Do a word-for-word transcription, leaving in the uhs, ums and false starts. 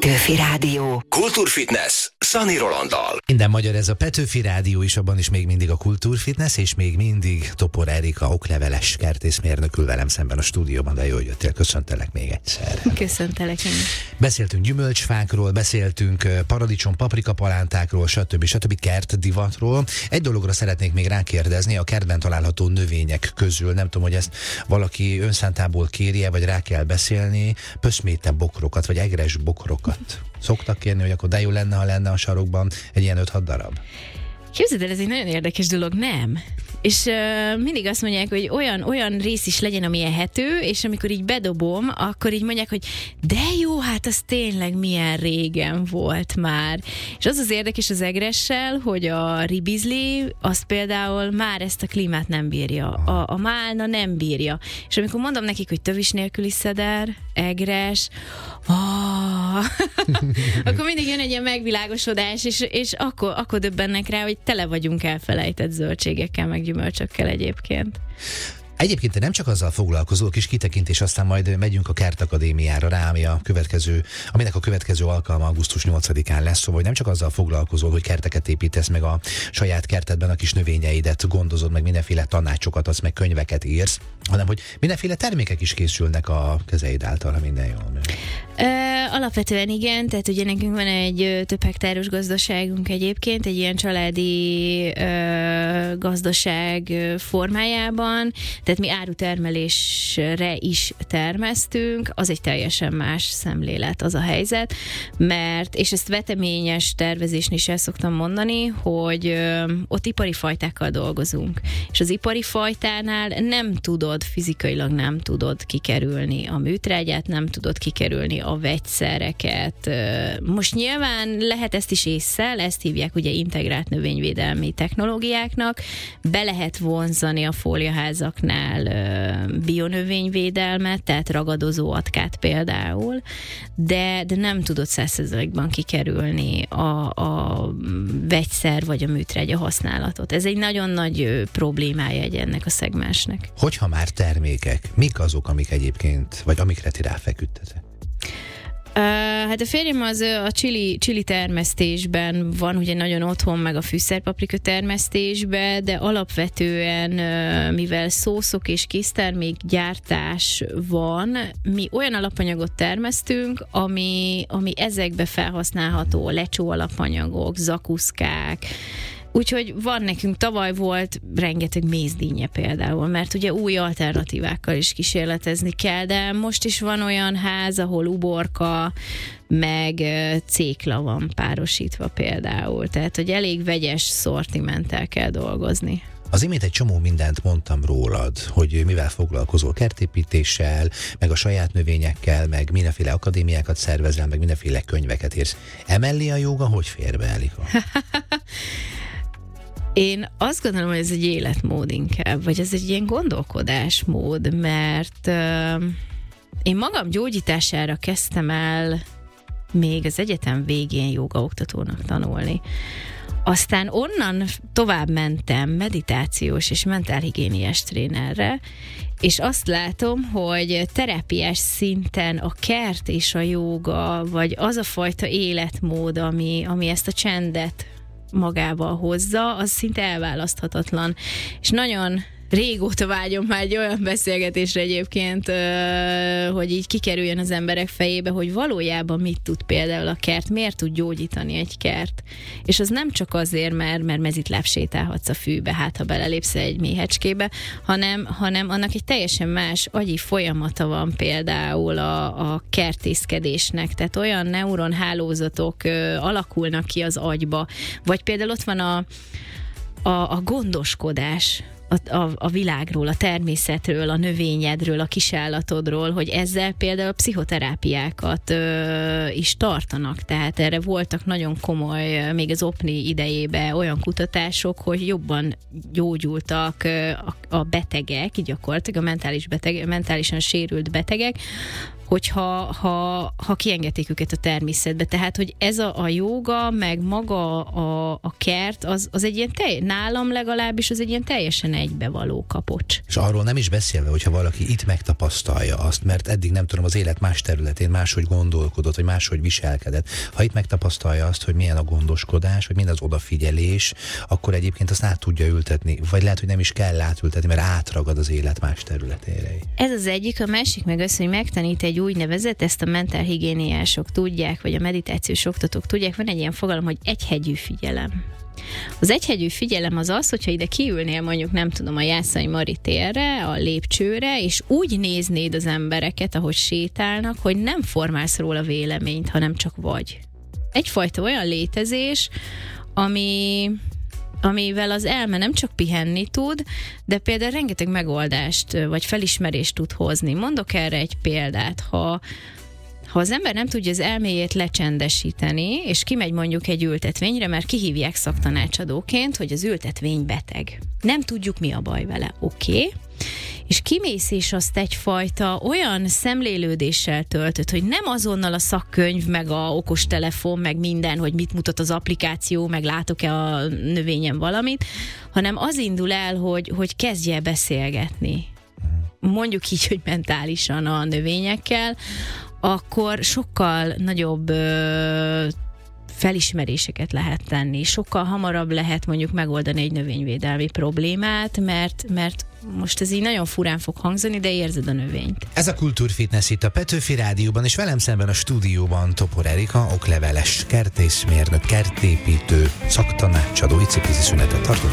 Petőfi Rádió. Kultúrfitness Szani Rolanddal. Minden magyar, ez a Petőfi Rádió is, abban is még mindig a Kultúrfitness, és még mindig Topor Erika okleveles kertészmérnök ül velem szemben a stúdióban, de jól jöttél, köszöntelek még egyszer. Köszöntelek én. Beszéltünk gyümölcsfákról, beszéltünk paradicsom, paprika palántákról, stb. stb. Kertdivatról. Egy dologra szeretnék még rákérdezni, a kertben található növények közül, nem tudom, hogy ezt valaki önszántából kérje, vagy rá kell beszélni, pöszméte bokrokat, vagy egres bokrokat szoktak kérni, hogy akkor de jó lenne, ha lenne a sarokban egy ilyen öt-hat darab. Képzeld el, ez egy nagyon érdekes dolog, nem? És uh, mindig azt mondják, hogy olyan, olyan rész is legyen, ami ehető, és amikor így bedobom, akkor így mondják, hogy de jó, hát az tényleg milyen régen volt már. És az az érdekes az egressel, hogy a ribizli, az például már ezt a klímát nem bírja. A, a málna nem bírja. És amikor mondom nekik, hogy tövis nélküli szeder, egres, oh, akkor mindig jön egy ilyen megvilágosodás, és, és akkor, akkor döbbennek rá, hogy tele vagyunk elfelejtett zöldségekkel, meg gyümölcsökkel egyébként. Egyébként te nem csak azzal foglalkozol, kis kitekintés, aztán majd megyünk a Kertakadémiára rá, ami a következő, aminek a következő alkalma augusztus nyolcadikán lesz, szóval hogy nem csak azzal foglalkozol, hogy kerteket építesz, meg a saját kertedben a kis növényeidet gondozod, meg mindenféle tanácsokat adsz, meg könyveket írsz, hanem hogy mindenféle termékek is készülnek a kezeid által, ha minden jól nő. Ö, alapvetően igen, tehát ugye nekünk van egy ö, több hektáros gazdaságunk egyébként, egy ilyen családi ö, gazdaság ö, formájában, tehát mi árutermelésre is termesztünk, az egy teljesen más szemlélet az a helyzet, mert, és ezt veteményes tervezésnél is el szoktam mondani, hogy ö, ott ipari fajtákkal dolgozunk, és az ipari fajtánál nem tudod, fizikailag nem tudod kikerülni a műtrágyát, nem tudod kikerülni a vegyszereket. Most nyilván lehet ezt is ésszel, ezt hívják ugye integrált növényvédelmi technológiáknak, be lehet vonzani a fóliaházaknál bionövényvédelmet, tehát ragadozó atkát például, de, de nem tudod száz százalékban kikerülni a, a vegyszer vagy a műtrágya használatot. Ez egy nagyon nagy problémája egy ennek a szegmensnek. Hogyha már termékek, mik azok, amik egyébként, vagy amikre ti ráfeküdtetek? Uh, hát a férjem az a chili, chili termesztésben van, ugye nagyon otthon, meg a fűszerpaprika termesztésben, de alapvetően, uh, mivel szószok és késztermék gyártás van, mi olyan alapanyagot termesztünk, ami, ami ezekbe felhasználható, lecsó alapanyagok, zakuszkák. Úgyhogy van nekünk, tavaly volt rengeteg mézdínje például, mert ugye új alternatívákkal is kísérletezni kell, de most is van olyan ház, ahol uborka, meg cékla van párosítva például, tehát hogy elég vegyes szortimenttel kell dolgozni. Az imént egy csomó mindent mondtam rólad, hogy mivel foglalkozol, kertépítéssel, meg a saját növényekkel, meg mindenféle akadémiákat szervezel, meg mindenféle könyveket írsz. Emellé a jóga hogy fér be, Elika? Én azt gondolom, hogy ez egy életmód inkább, vagy ez egy ilyen gondolkodásmód, mert uh, én magam gyógyítására kezdtem el még az egyetem végén jógaoktatónak tanulni. Aztán onnan tovább mentem meditációs és mentálhigiéniás trénerre, és azt látom, hogy terápiás szinten a kert és a jóga, vagy az a fajta életmód, ami, ami ezt a csendet magával hozza, az szinte elválaszthatatlan. És nagyon régóta vágyom már egy olyan beszélgetésre egyébként, hogy így kikerüljön az emberek fejébe, hogy valójában mit tud például a kert, miért tud gyógyítani egy kert. És az nem csak azért, mert, mert mezitláb sétálhatsz a fűbe, hát ha belelépsz egy méhecskébe, hanem, hanem annak egy teljesen más agyi folyamata van például a, a kertészkedésnek, tehát olyan neuronhálózatok alakulnak ki az agyba, vagy például ott van a, a, a gondoskodás, A, a, a világról, a természetről, a növényedről, a kisállatodról, hogy ezzel például pszichoterápiákat ö, is tartanak. Tehát erre voltak nagyon komoly, még az opni idejében olyan kutatások, hogy jobban gyógyultak ö, a, a betegek, gyakorlatilag a mentális beteg, mentálisan sérült betegek, hogyha ha, ha kiengedték őket a természetbe. Tehát, hogy ez a, a jóga, meg maga a, a kert, az, az egy ilyen telj, nálam legalábbis az egy ilyen teljesen egybevaló kapocs. És arról nem is beszélve, hogyha valaki itt megtapasztalja azt, mert eddig nem tudom, az élet más területén máshogy gondolkodott, vagy máshogy viselkedett. Ha itt megtapasztalja azt, hogy milyen a gondoskodás, vagy milyen az odafigyelés, akkor egyébként azt át tudja ültetni. Vagy lehet, hogy nem is kell átültetni, mert átragad az élet más területére. Ez az egyik, a másik meg az, hogy megtanít egy úgynevezett, ezt a mentálhigiéniások tudják, vagy a meditációs oktatók tudják, van egy ilyen fogalom, hogy egyhegyű figyelem. Az egyhegyű figyelem az az, hogyha ide kiülnél mondjuk, nem tudom, a Jászai Mari térre, a lépcsőre, és úgy néznéd az embereket, ahogy sétálnak, hogy nem formálsz róla véleményt, hanem csak vagy. Egyfajta olyan létezés, ami... amivel az elme nem csak pihenni tud, de például rengeteg megoldást vagy felismerést tud hozni. Mondok erre egy példát, ha, ha az ember nem tudja az elméjét lecsendesíteni, és kimegy mondjuk egy ültetvényre, mert kihívják szaktanácsadóként, hogy az ültetvény beteg. Nem tudjuk, mi a baj vele. Oké. Okay. És kimész, és azt egyfajta olyan szemlélődéssel töltött, hogy nem azonnal a szakkönyv, meg a okostelefon, meg minden, hogy mit mutat az applikáció, meg látok-e a növényen valamit, hanem az indul el, hogy, hogy kezdj el beszélgetni. Mondjuk így, hogy mentálisan a növényekkel, akkor sokkal nagyobb ö, felismeréseket lehet tenni. Sokkal hamarabb lehet mondjuk megoldani egy növényvédelmi problémát, mert, mert most ez így nagyon furán fog hangzani, de érzed a növényt. Ez a Kultúrfitness itt a Petőfi Rádióban, és velem szemben a stúdióban Topor Erika, okleveles kertészmérnök, kertépítő, szaktanácsadó. Icipici szünetet tartunk.